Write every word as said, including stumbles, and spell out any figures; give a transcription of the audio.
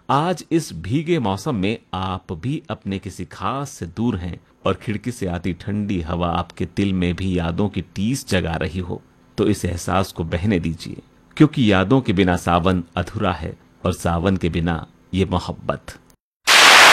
आज इस भीगे मौसम में आप भी अपने किसी खास से दूर हैं और खिड़की से आती ठंडी हवा आपके दिल में भी यादों की टीस जगा रही हो, तो इस एहसास को बहने दीजिए, क्योंकि यादों के बिना सावन अधूरा है और सावन के बिना ये मोहब्बत।